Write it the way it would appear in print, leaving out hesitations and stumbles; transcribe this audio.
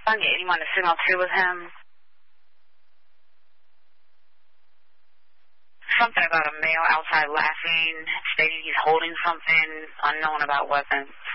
Trying to get anyone to signal 2 with him. Something about a male outside laughing, stating he's holding something unknown about weapons.